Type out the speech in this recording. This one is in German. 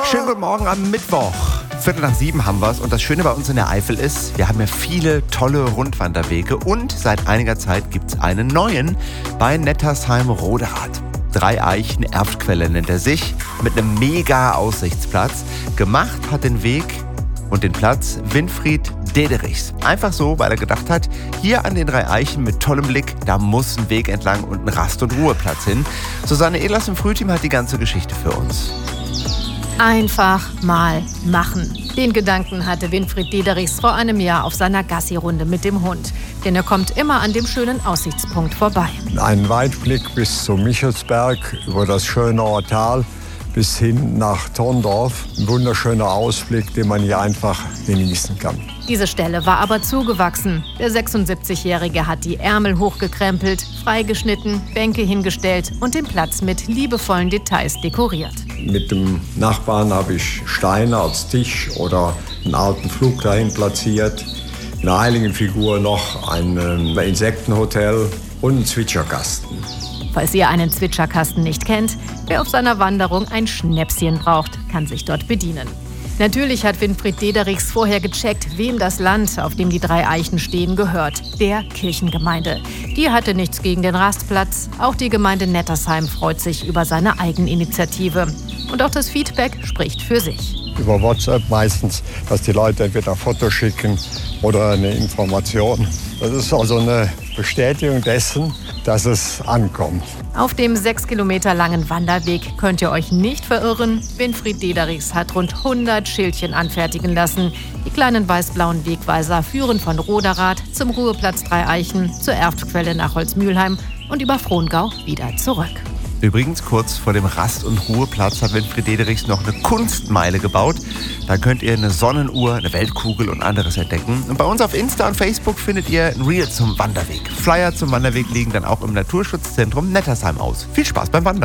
Schönen guten Morgen am Mittwoch. 6:15 haben wir es. Und das Schöne bei uns in der Eifel ist, wir haben ja viele tolle Rundwanderwege. Und seit einiger Zeit gibt es einen neuen bei Nettersheim-Roderath. 3 Eichen Erftquelle nennt er sich, mit einem mega Aussichtsplatz. Gemacht hat den Weg und den Platz Winfried Dederichs. Einfach so, weil er gedacht hat, hier an den 3 Eichen mit tollem Blick, da muss ein Weg entlang und ein Rast- und Ruheplatz hin. Susanne Ehlers im Frühteam hat die ganze Geschichte für uns. Einfach mal machen. Den Gedanken hatte Winfried Dederichs vor einem Jahr auf seiner Gassi-Runde mit dem Hund. Denn er kommt immer an dem schönen Aussichtspunkt vorbei. Ein Weitblick bis zum Michelsberg, über das Schönauer Tal bis hin nach Torndorf. Ein wunderschöner Ausblick, den man hier einfach genießen kann. Diese Stelle war aber zugewachsen. Der 76-Jährige hat die Ärmel hochgekrempelt, freigeschnitten, Bänke hingestellt und den Platz mit liebevollen Details dekoriert. Mit dem Nachbarn habe ich Steine als Tisch oder einen alten Flug dahin platziert. Eine Heiligenfigur noch, ein Insektenhotel und einen Zwitscherkasten. Falls ihr einen Zwitscherkasten nicht kennt, wer auf seiner Wanderung ein Schnäpschen braucht, kann sich dort bedienen. Natürlich hat Winfried Dederichs vorher gecheckt, wem das Land, auf dem die 3 Eichen stehen, gehört. Der Kirchengemeinde. Die hatte nichts gegen den Rastplatz. Auch die Gemeinde Nettersheim freut sich über seine Eigeninitiative. Und auch das Feedback spricht für sich. Über WhatsApp meistens, dass die Leute entweder ein Foto schicken oder eine Information. Das ist also eine Bestätigung dessen, dass es ankommt. Auf dem 6 Kilometer langen Wanderweg könnt ihr euch nicht verirren. Winfried Dederichs hat rund 100 Schildchen anfertigen lassen. Die kleinen weiß-blauen Wegweiser führen von Roderath zum Ruheplatz 3 Eichen, zur Erftquelle nach Holzmühlheim und über Frongau wieder zurück. Übrigens, kurz vor dem Rast- und Ruheplatz hat Winfried Dederichs noch eine Kunstmeile gebaut. Da könnt ihr eine Sonnenuhr, eine Weltkugel und anderes entdecken. Und bei uns auf Insta und Facebook findet ihr ein Reel zum Wanderweg. Flyer zum Wanderweg liegen dann auch im Naturschutzzentrum Nettersheim aus. Viel Spaß beim Wandern!